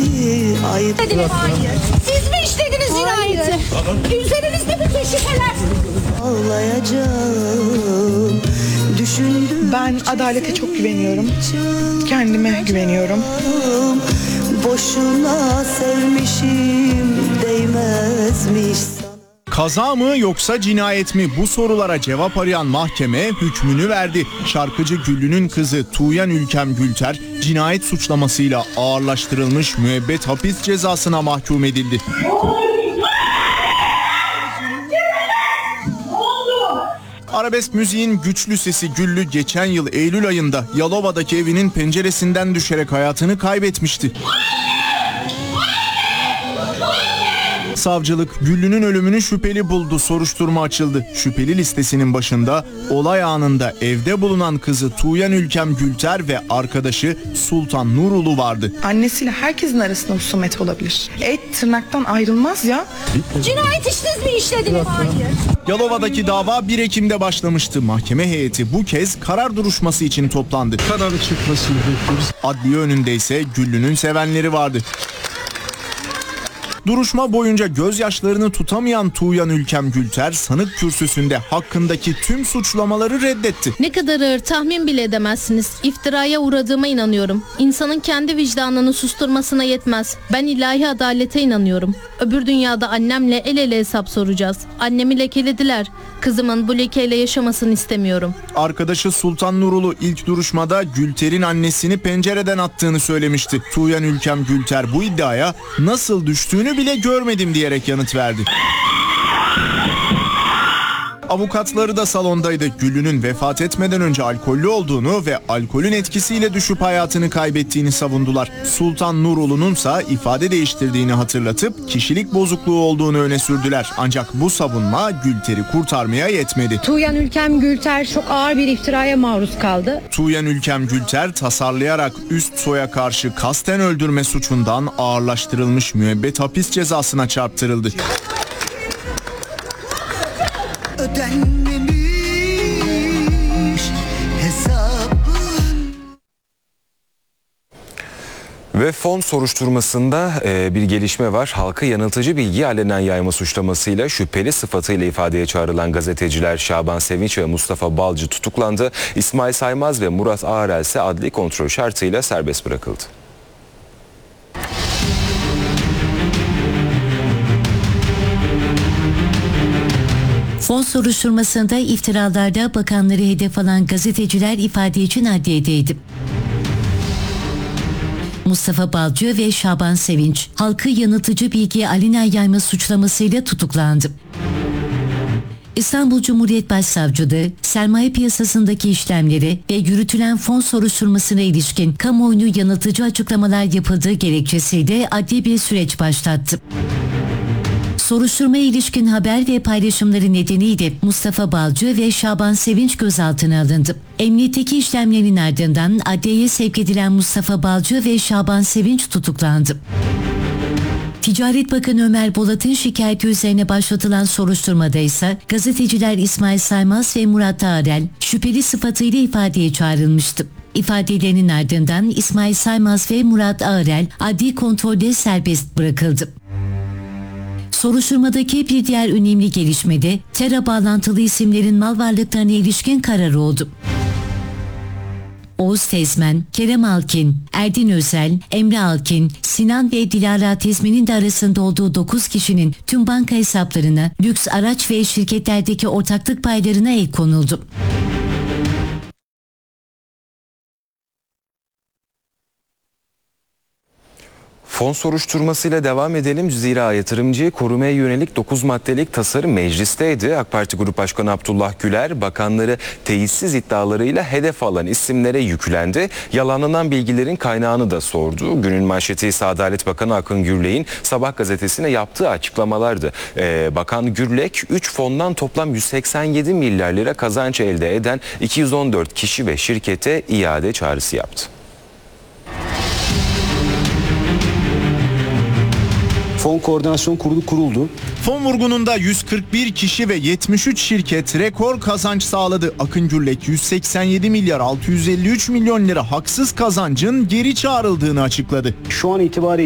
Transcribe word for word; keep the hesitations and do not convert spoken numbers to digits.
Hayır. Siz mi işlediniz cinayeti? Üzerinizde bütün şüpheler. Ağlayacağım. Düşündüm. Ben adalete çok güveniyorum. Kendime güveniyorum. Boşuna sevmişim, değmezmiş. Kaza mı yoksa cinayet mi? Bu sorulara cevap arayan mahkeme hükmünü verdi. Şarkıcı Güllü'nün kızı Tuğyan Ülkem Gülter cinayet suçlamasıyla ağırlaştırılmış müebbet hapis cezasına mahkum edildi. Arabesk müziğin güçlü sesi Güllü geçen yıl Eylül ayında Yalova'daki evinin penceresinden düşerek hayatını kaybetmişti. Savcılık Güllü'nün ölümünü şüpheli buldu, soruşturma açıldı. Şüpheli listesinin başında olay anında evde bulunan kızı Tuğyan Ülkem Gülter ve arkadaşı Sultan Nurulu vardı. Annesiyle herkesin arasında husumet olabilir. Et tırnaktan ayrılmaz ya. Cinayet siz mi işlediniz? Hayır. Yalova'daki dava bir Ekim'de başlamıştı. Mahkeme heyeti bu kez karar duruşması için toplandı. Kararı çıkmasını bekliyoruz. Adliye önünde ise Güllü'nün sevenleri vardı. Duruşma boyunca gözyaşlarını tutamayan Tuğyan Ülkem Gülter sanık kürsüsünde hakkındaki tüm suçlamaları reddetti. Ne kadar ağır tahmin bile edemezsiniz. İftiraya uğradığıma inanıyorum. İnsanın kendi vicdanını susturmasına yetmez. Ben ilahi adalete inanıyorum. Öbür dünyada annemle el ele hesap soracağız. Annemi lekelediler. Kızımın bu lekeyle yaşamasını istemiyorum. Arkadaşı Sultan Nurulu ilk duruşmada Gülter'in annesini pencereden attığını söylemişti. Tuğyan Ülkem Gülter bu iddiaya nasıl düştüğünü bile görmedim diyerek yanıt verdi. Avukatları da salondaydı. Güllü'nün vefat etmeden önce alkollü olduğunu ve alkolün etkisiyle düşüp hayatını kaybettiğini savundular. Sultan Nurulu'nunsa ifade değiştirdiğini hatırlatıp kişilik bozukluğu olduğunu öne sürdüler. Ancak bu savunma Gülter'i kurtarmaya yetmedi. Tuğyan Ülkem Gülter çok ağır bir iftiraya maruz kaldı. Tuğyan Ülkem Gülter tasarlayarak üst soya karşı kasten öldürme suçundan ağırlaştırılmış müebbet hapis cezasına çarptırıldı. Ödenmemiş hesabın. Ve fon soruşturmasında e, bir gelişme var. Halka yanıltıcı bilgi alenen yayma suçlamasıyla şüpheli sıfatıyla ifadeye çağrılan gazeteciler Şaban Sevinç ve Mustafa Balcı tutuklandı. İsmail Saymaz ve Murat Ağrel ise adli kontrol şartıyla serbest bırakıldı. Fon soruşturmasında iftiralarda bakanları hedef alan gazeteciler ifade için adliyedeydi. Mustafa Balcı ve Şaban Sevinç, halkı yanıltıcı bilgi alenen yayma suçlamasıyla tutuklandı. İstanbul Cumhuriyet Başsavcılığı, sermaye piyasasındaki işlemleri ve yürütülen fon soruşturmasına ilişkin kamuoyunu yanıltıcı açıklamalar yapıldığı gerekçesiyle adli bir süreç başlattı. Soruşturmaya ilişkin haber ve paylaşımları nedeniyle Mustafa Balcı ve Şaban Sevinç gözaltına alındı. Emniyetteki işlemlerin ardından adliyeye sevk edilen Mustafa Balcı ve Şaban Sevinç tutuklandı. Ticaret Bakanı Ömer Bolat'ın şikayeti üzerine başlatılan soruşturmada ise gazeteciler İsmail Saymaz ve Murat Ağrel şüpheli sıfatıyla ifadeye çağrılmıştı. İfadelerinin ardından İsmail Saymaz ve Murat Ağrel adli kontrolde serbest bırakıldı. Soruşturmadaki bir diğer önemli gelişmede TERA bağlantılı isimlerin mal varlıklarına ilişkin karar oldu. Oğuz Tezmen, Kerem Alkin, Erdin Özel, Emre Alkin, Sinan ve Dilara Tezmen'in de arasında olduğu dokuz kişinin tüm banka hesaplarına, lüks araç ve şirketlerdeki ortaklık paylarına el konuldu. Fon soruşturmasıyla devam edelim. Zira yatırımcıyı korumaya yönelik dokuz maddelik tasarı meclisteydi. AK Parti Grup Başkanı Abdullah Güler bakanları teyissiz iddialarıyla hedef alan isimlere yüklendi. Yalanlanan bilgilerin kaynağını da sordu. Günün manşeti ise Adalet Bakanı Akın Gürlek'in Sabah gazetesine yaptığı açıklamalardı. Ee, Bakan Gürlek üç fondan toplam yüz seksen yedi milyar lira kazanç elde eden iki yüz on dört kişi ve şirkete iade çağrısı yaptı. Fon Koordinasyon Kurulu kuruldu. Fon vurgununda yüz kırk bir kişi ve yetmiş üç şirket rekor kazanç sağladı. Akın Gürlek yüz seksen yedi milyar altı yüz elli üç milyon lira haksız kazancın geri çağrıldığını açıkladı. Şu an itibariyle